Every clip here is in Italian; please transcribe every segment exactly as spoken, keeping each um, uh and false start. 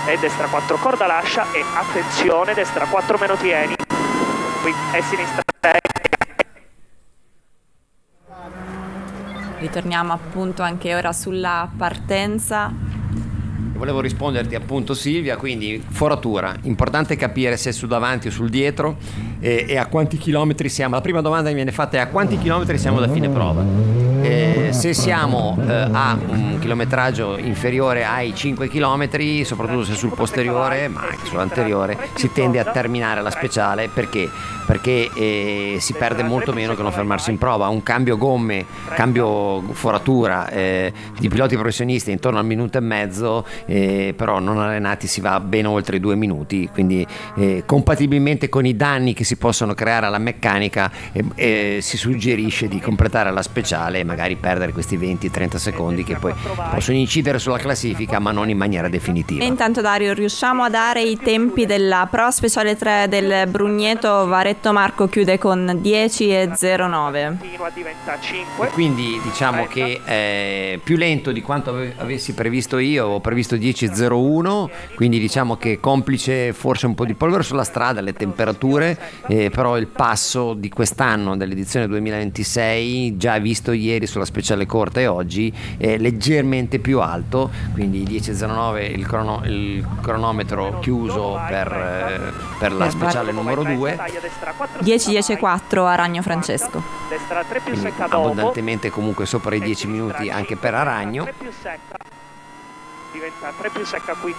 e destra quattro corda lascia e attenzione destra quattro meno tieni, qui e sinistra sei. Ritorniamo appunto anche ora sulla partenza. Volevo risponderti appunto Silvia, quindi foratura, importante capire se è sul davanti o sul dietro e, e a quanti chilometri siamo. La prima domanda che viene fatta è a quanti chilometri siamo da fine prova. Eh, se siamo eh, a un chilometraggio inferiore ai cinque chilometri, soprattutto se sul posteriore ma anche sull'anteriore, si tende a terminare la speciale. Perché? Perché eh, si perde molto meno che non fermarsi in prova. Un cambio gomme, cambio foratura eh, di piloti professionisti intorno al minuto e mezzo, eh, però non allenati si va ben oltre i due minuti, quindi eh, compatibilmente con i danni che si possono creare alla meccanica eh, eh, si suggerisce di completare la speciale e magari perdere questi venti trenta secondi che poi possono incidere sulla classifica ma non in maniera definitiva. E intanto Dario, riusciamo a dare i tempi della prova speciale tre del Brugneto? Varetto Marco chiude con dieci e zero nove. E quindi diciamo che è più lento di quanto ave- avessi previsto io, ho previsto dieci e zero uno, quindi diciamo che complice forse un po' di polvere sulla strada, le temperature, eh, però il passo di quest'anno dell'edizione duemilaventisei, già visto ieri sulla speciale corta e oggi, è leggermente più alto, quindi dieci e zero nove il, crono- il cronometro chiuso per, eh, per la speciale numero due. dieci dieci e quattro a Ragno Francesco. Quindi abbondantemente comunque sopra i dieci minuti anche per Aragno. Diventa tre più secca qui.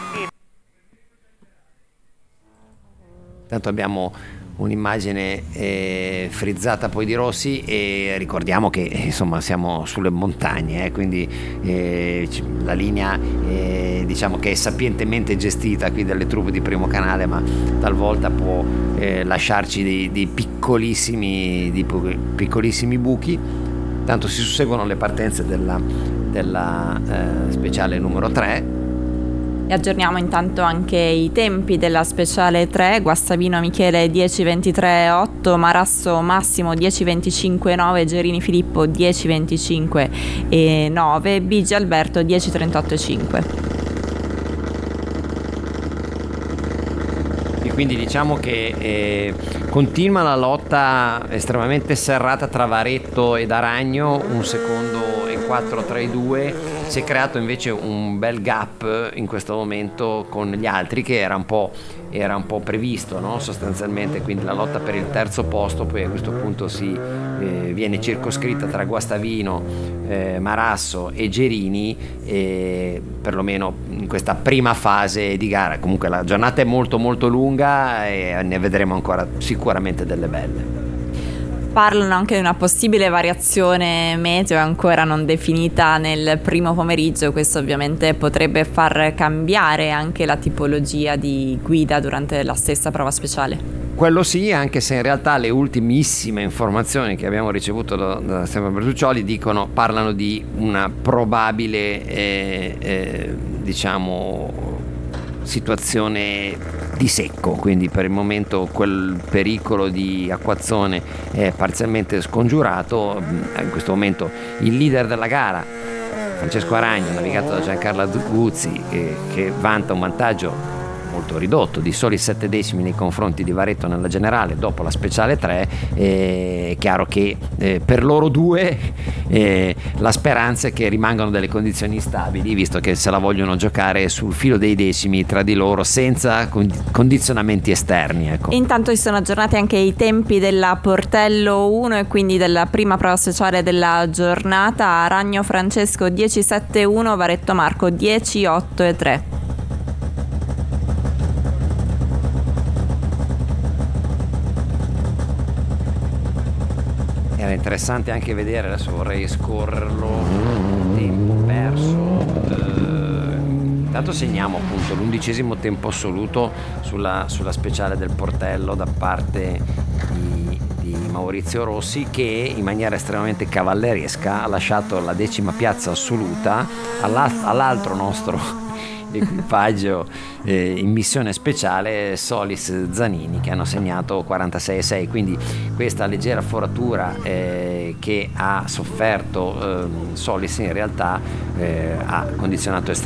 Tanto abbiamo un'immagine eh, frizzata poi di Rossi e ricordiamo che eh, insomma siamo sulle montagne, eh, quindi eh, la linea eh, diciamo che è sapientemente gestita qui dalle truppe di Primo Canale, ma talvolta può eh, lasciarci dei, dei piccolissimi dei piccolissimi buchi. Tanto si susseguono le partenze della, della eh, speciale numero tre. E aggiorniamo intanto anche i tempi della speciale tre. Guastavino Michele dieci ventitré otto, Marasso Massimo dieci venticinque nove, Gerini Filippo dieci venticinque nove, Bigi Alberto dieci trentotto cinque. E quindi diciamo che eh, continua la lotta estremamente serrata tra Varetto ed Aragno, un secondo e quattro tra i due. Si è creato invece un bel gap in questo momento con gli altri, che era un po', era un po' previsto, no? Sostanzialmente, quindi la lotta per il terzo posto poi a questo punto si eh, viene circoscritta tra Guastavino, eh, Marasso e Gerini, eh, perlomeno in questa prima fase di gara. Comunque la giornata è molto molto lunga e ne vedremo ancora sicuramente delle belle. Parlano anche di una possibile variazione meteo ancora non definita nel primo pomeriggio. Questo ovviamente potrebbe far cambiare anche la tipologia di guida durante la stessa prova speciale. Quello sì, anche se in realtà le ultimissime informazioni che abbiamo ricevuto da, da Stefano Bertuccioli dicono, parlano di una probabile eh, eh, diciamo situazione di secco, quindi per il momento quel pericolo di acquazzone è parzialmente scongiurato. In questo momento il leader della gara, Francesco Aragno, navigato da Giancarlo Guzzi, che, che vanta un vantaggio molto ridotto di soli sette decimi nei confronti di Varetto nella generale dopo la speciale tre. È chiaro che eh, per loro due eh, la speranza è che rimangano delle condizioni stabili, visto che se la vogliono giocare sul filo dei decimi tra di loro senza condizionamenti esterni, ecco. Intanto si sono aggiornati anche i tempi della Portello uno e quindi della prima prova speciale della giornata. Aragno Francesco dieci sette uno, Varetto Marco dieci otto e tre. Era interessante anche vedere, adesso vorrei scorrerlo, il tempo perso. Eh, intanto segniamo appunto l'undicesimo tempo assoluto sulla, sulla speciale del Portello da parte di, di Maurizio Rossi, che in maniera estremamente cavalleresca ha lasciato la decima piazza assoluta all'altro nostro equipaggio eh, in missione speciale, Solis Zanini, che hanno segnato quarantasei e sei. Quindi questa leggera foratura eh, che ha sofferto eh, Solis in realtà eh, ha condizionato estremamente